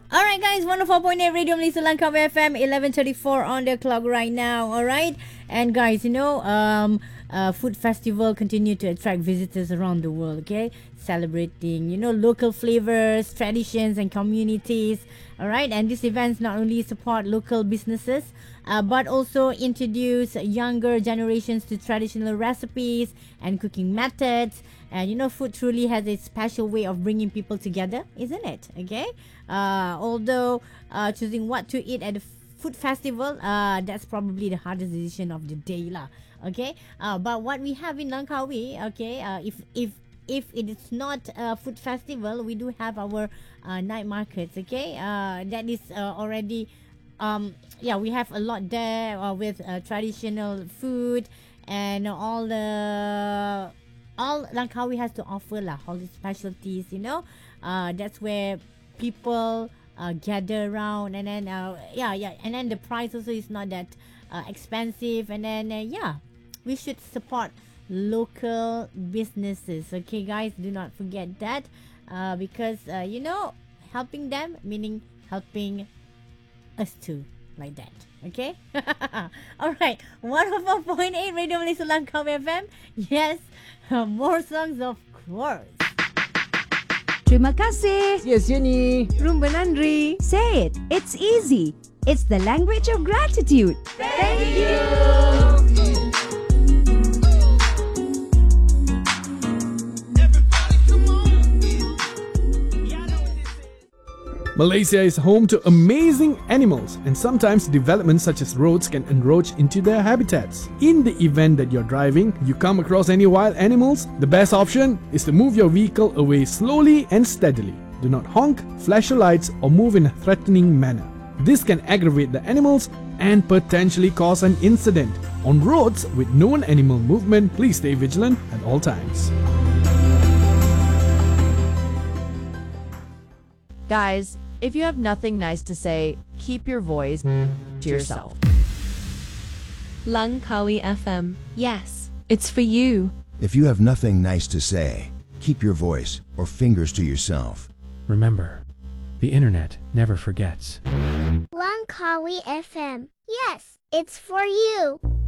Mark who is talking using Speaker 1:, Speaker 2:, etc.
Speaker 1: Alright guys, 104.8 Radio Malaysia Langkawi FM, 11:34 on the clock right now. Alright, and guys, food festival continue to attract visitors around the world. Okay, celebrating local flavors, traditions, and communities. Alright, and these events not only support local businesses, but also introduce younger generations to traditional recipes and cooking methods. And food truly has a special way of bringing people together, isn't it? Okay. Although choosing what to eat at the food festival, that's probably the hardest decision of the day, lah. Okay. But what we have in Langkawi, okay, if it is not a food festival, we do have our night markets. Okay. That is already. We have a lot there with traditional food and all Langkawi has to offer lah, all the specialties. That's where people gather around, and then and then the price also is not that expensive, and then we should support local businesses. Okay, guys, do not forget that because helping them meaning helping us too, like that. Okay. All right, 104.8 Radio Malaysia Langkawi FM. Yes, more songs of course.
Speaker 2: Terima kasih.
Speaker 3: Yes, Jenny.
Speaker 2: Rumba Nandri. Say it. It's easy. It's the language of gratitude.
Speaker 3: Thank you. Malaysia is home to amazing animals, and sometimes developments such as roads can encroach into their habitats. In the event that you're driving, you come across any wild animals, the best option is to move your vehicle away slowly and steadily. Do not honk, flash your lights, or move in a threatening manner. This can aggravate the animals and potentially cause an incident. On roads with known animal movement, please stay vigilant at all times.
Speaker 4: Guys, if you have nothing nice to say, keep your voice to yourself.
Speaker 5: Langkawi FM. Yes, it's for you.
Speaker 6: If you have nothing nice to say, keep your voice or fingers to yourself.
Speaker 7: Remember, the internet never forgets.
Speaker 8: Langkawi FM. Yes, it's for you.